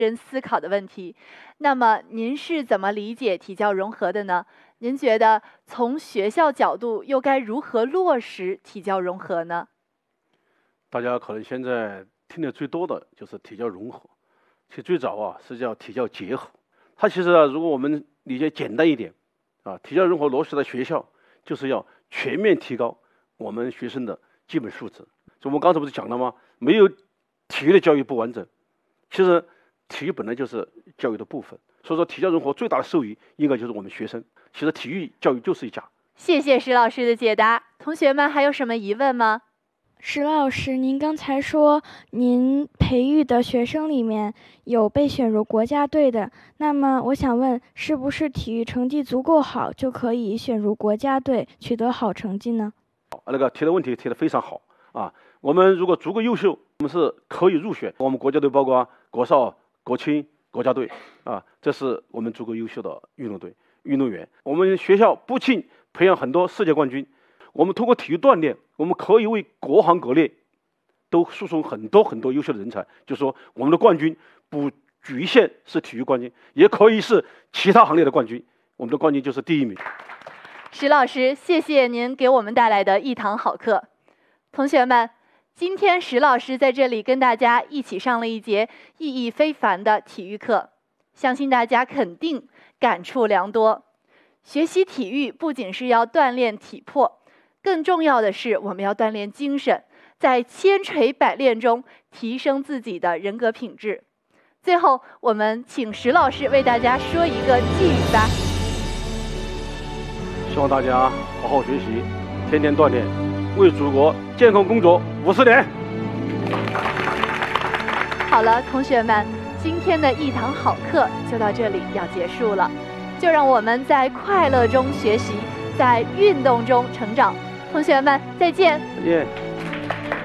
人思考的问题。那么您是怎么理解体教融合的呢？您觉得从学校角度又该如何落实体教融合呢？ 大家可能现在听的最多的就是体教融合，其实最早是叫体教结合。它其实如果我们理解简单一点体教融合落实在学校，就是要全面提高我们学生的基本素质。就我们刚才不是讲了吗？没有体育的教育不完整。其实体育本来就是教育的部分，所以说体教融合最大的受益应该就是我们学生。其实体育教育就是一家。 谢谢石老师的解答。同学们还有什么疑问吗？ 石老师，您刚才说您培育的学生里面有被选入国家队的，那么我想问，是不是体育成绩足够好就可以选入国家队取得好成绩呢？ 那个提的问题提得非常好我们如果足够优秀，我们是可以入选我们国家队，包括国少、国青、国家队这是我们足够优秀的运动员。我们学校不仅培养很多世界冠军，我们通过体育锻炼，我们可以为各行各业都输送很多很多优秀的人才。就是说，我们的冠军不局限是体育冠军，也可以是其他行业的冠军。我们的冠军就是第1名。 石老师，谢谢您给我们带来的一堂好课。同学们，今天石老师在这里跟大家一起上了一节意义非凡的体育课，相信大家肯定感触良多。学习体育不仅是要锻炼体魄，更重要的是我们要锻炼精神，在千锤百炼中提升自己的人格品质。最后，我们请石老师为大家说一个寄语吧。 希望大家好好学习，天天锻炼，为祖国健康工作50年。 好了，同学们，今天的一堂好课就到这里要结束了。就让我们在快乐中学习，在运动中成长。同学们，再见。 再见。